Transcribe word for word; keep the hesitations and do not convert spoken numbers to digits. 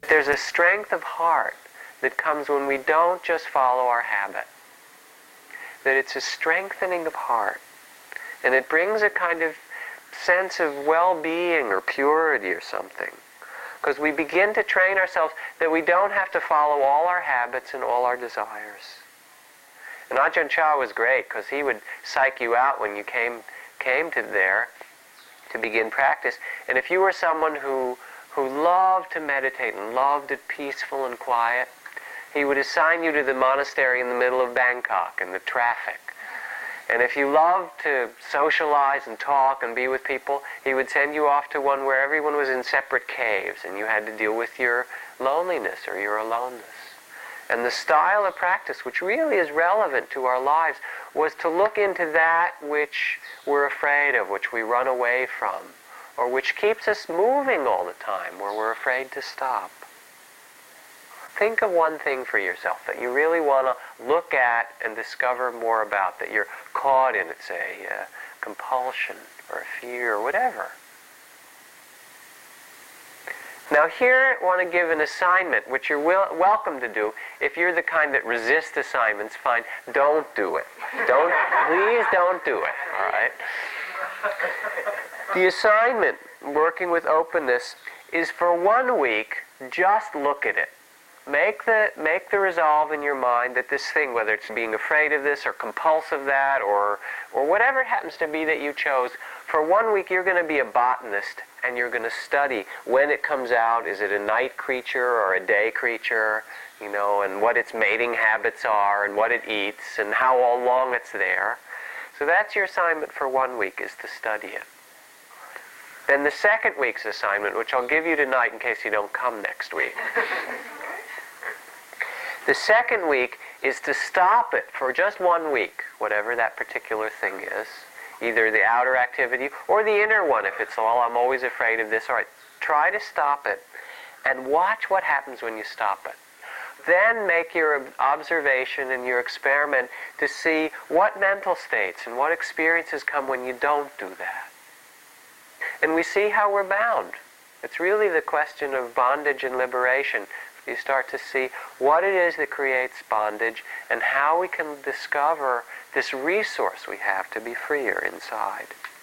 There's a strength of heart that comes when we don't just follow our habit. That it's a strengthening of heart. And it brings a kind of sense of well-being or purity or something. Because we begin to train ourselves that we don't have to follow all our habits and all our desires. And Ajahn Chah was great because he would psych you out when you came came to there to begin practice. And if you were someone who who loved to meditate and loved it peaceful and quiet, he would assign you to the monastery in the middle of Bangkok in the traffic. And if you loved to socialize and talk and be with people, he would send you off to one where everyone was in separate caves and you had to deal with your loneliness or your aloneness. And the style of practice, which really is relevant to our lives, was to look into that which we're afraid of, which we run away from, or which keeps us moving all the time, where we're afraid to stop. Think of one thing for yourself that you really want to look at and discover more about, that you're caught in, it's a uh, compulsion or a fear or whatever. Now here I want to give an assignment, which you're will, welcome to do. If you're the kind that resists assignments, fine, don't do it. Don't, please don't do it, all right? The assignment, working with openness, is for one week, just look at it. Make the, make the resolve in your mind that this thing, whether it's being afraid of this or compulsive that or, or whatever it happens to be that you chose, for one week you're going to be a botanist and you're going to study when it comes out. Is it a night creature or a day creature? You know, and what its mating habits are and what it eats and how long it's there. So that's your assignment for one week, is to study it. Then the second week's assignment, which I'll give you tonight in case you don't come next week. The second week is to stop it for just one week, whatever that particular thing is. Either the outer activity or the inner one, if it's, well, I'm always afraid of this. All right, try to stop it and watch what happens when you stop it. Then make your observation and your experiment to see what mental states and what experiences come when you don't do that. And we see how we're bound. It's really the question of bondage and liberation. You start to see what it is that creates bondage and how we can discover this resource we have to be freer inside.